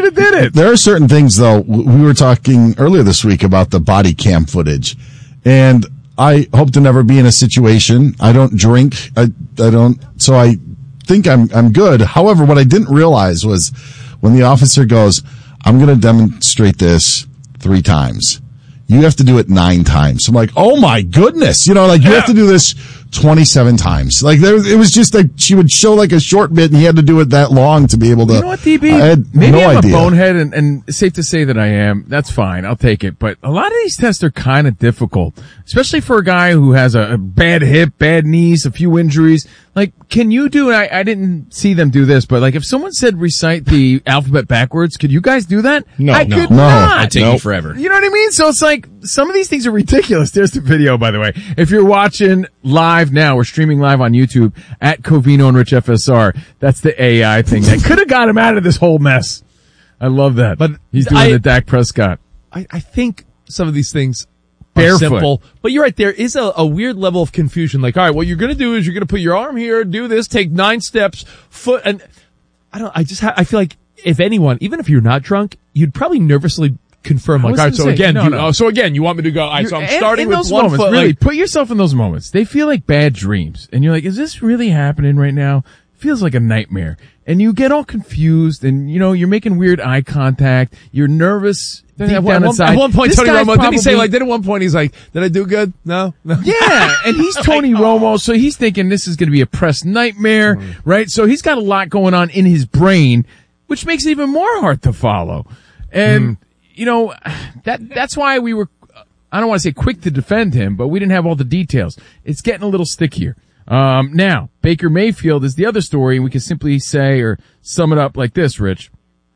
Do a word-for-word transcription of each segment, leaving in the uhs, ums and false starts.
have did it. There are certain things, though. We were talking earlier this week about the body cam footage, and I hope to never be in a situation. I don't drink. I, I don't, so I think I'm, I'm good. However, what I didn't realize was when the officer goes, I'm going to demonstrate this three times. You have to do it nine times. I'm like, oh my goodness. You know, like you yeah. have to do this twenty-seven times. Like there, it was just like she would show like a short bit and he had to do it that long to be able to. You know what, D B? I had Maybe no I'm idea. a bonehead and, and safe to say that I am. That's fine. I'll take it. But a lot of these tests are kind of difficult, especially for a guy who has a, a bad hip, bad knees, a few injuries. Like, can you do, I, I didn't see them do this, but like if someone said recite the alphabet backwards, could you guys do that? No, I no. could No. not. It'd take Nope. you forever. You know what I mean? So it's like, some of these things are ridiculous. There's the video, by the way. If you're watching live now, we're streaming live on YouTube at Covino and Rich F S R. That's the A I thing that could have got him out of this whole mess. I love that. But he's doing I- the Dak Prescott. I, I think some of these things are Barefoot. simple, but you're right. There is a, a weird level of confusion. Like, all right, what you're going to do is you're going to put your arm here, do this, take nine steps, foot, and I don't. I just ha- I feel like if anyone, even if you're not drunk, you'd probably nervously confirm. I Like, was all right, gonna so say, again, no, you, no. oh, so again, you want me to go? All right, so I'm And starting in with those one moments, foot. really, Like, put yourself in those moments. They feel like bad dreams, and you're like, "Is this really happening right now?" It feels like a nightmare, and you get all confused, and you know you're making weird eye contact. You're nervous deep at, down one, inside. at one point, This Tony guy's Romo didn't he say probably- like? Then at one point, he's like, "Did I do good? No, no." Yeah, and he's Tony Romo, so he's thinking this is going to be a press nightmare, Mm. right? So he's got a lot going on in his brain, which makes it even more hard to follow. And, Mm. you know, that that's why we were, I don't want to say quick to defend him, but we didn't have all the details. It's getting a little stickier. Um, now, Baker Mayfield is the other story, and we can simply say or sum it up like this, Rich.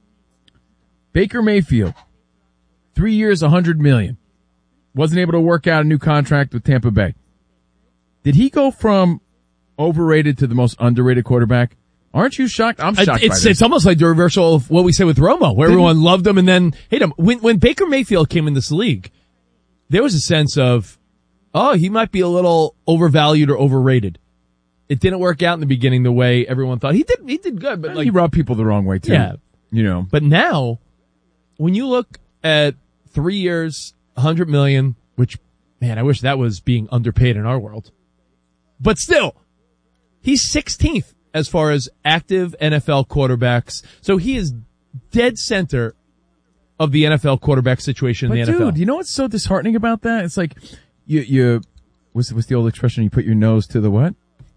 Baker Mayfield, three years, a hundred million. Wasn't able to work out a new contract with Tampa Bay. Did he go from overrated to the most underrated quarterback? Aren't you shocked? I'm shocked It's by this. it's almost like the reversal of what we said with Romo, where Didn't- everyone loved him and then hated him. When when Baker Mayfield came in this league, there was a sense of, oh, he might be a little overvalued or overrated. It didn't work out in the beginning the way everyone thought. He did he did good, but like he rubbed people the wrong way too. Yeah. You know. But now, when you look at three years, a hundred million, which, man, I wish that was being underpaid in our world. But still, he's sixteenth as far as active N F L quarterbacks. So he is dead center of the N F L quarterback situation But in the dude, N F L. you know what's so disheartening about that? It's like you you what's what's the old expression? You put your nose to the what?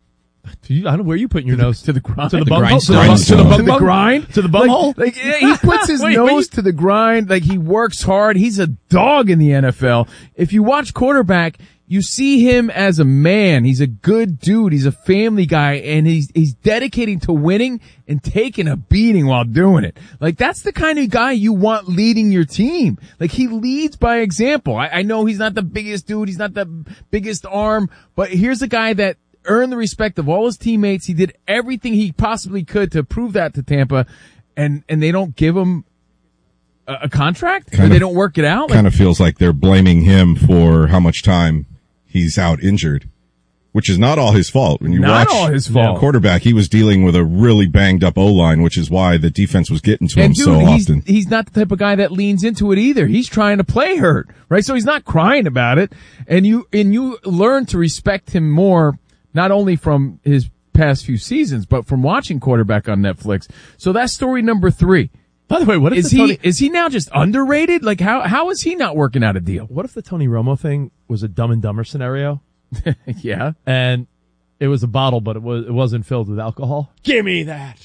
I don't know where you putting your To the- nose. to the grind. To the The bum hole? To the grindstone. bum- to the To bum To the bum? grind, To the bum like, hole? Like yeah, he puts his Wait, wait, nose to the grind. Like he works hard. He's a dog in the N F L. If you watch quarterback, you see him as a man. He's a good dude. He's a family guy, and he's he's dedicating to winning and taking a beating while doing it. Like that's the kind of guy you want leading your team. Like he leads by example. I, I know he's not the biggest dude. He's not the biggest arm, but here's a guy that earned the respect of all his teammates. He did everything he possibly could to prove that to Tampa, and and they don't give him a, a contract. Or Kind they of- don't work it out. Kind of feels like they're blaming him for how much time he's out injured, which is not all his fault. When you Not watch all his fault. the quarterback, he was dealing with a really banged up O-line, which is why the defense was getting to him And dude, so he's, often. he's not the type of guy that leans into it either. He's trying to play hurt, right? So he's not crying about it. And you, and you learn to respect him more, not only from his past few seasons, but from watching quarterback on Netflix. So that's story number three. By the way, what if Is the he, Tony, is he now just underrated? Like how, how is he not working out a deal? what if the Tony Romo thing was a Dumb and Dumber scenario? Yeah. And it was a bottle, but it was it wasn't filled with alcohol. Give me that.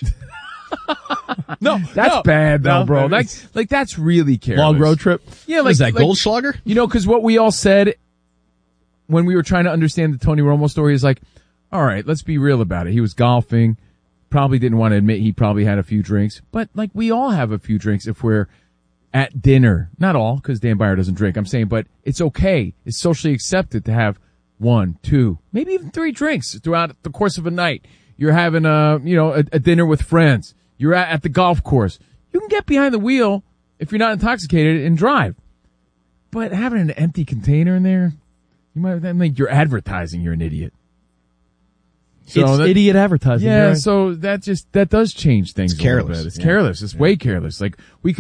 no, That's no, bad though, no, bro. it's- Like, like that's really careless. long road trip. Yeah, What like is that, like, Goldschlager? You know, because what we all said when we were trying to understand the Tony Romo story is like, all right, let's be real about it. He was golfing, probably didn't want to admit he probably had a few drinks, but like we all have a few drinks if we're at dinner. Not all, because Dan Byer doesn't drink. I'm saying, but it's okay. It's socially accepted to have one, two, maybe even three drinks throughout the course of a night. You're having a, you know, a, a dinner with friends. You're at, at the golf course. You can get behind the wheel if you're not intoxicated and drive. But having an empty container in there, you might, that mean you're advertising you're an idiot. So it's that- idiot advertising. Yeah, right? so that just, that does change things It's a little careless. bit. It's Yeah. careless. It's way careless. Like we could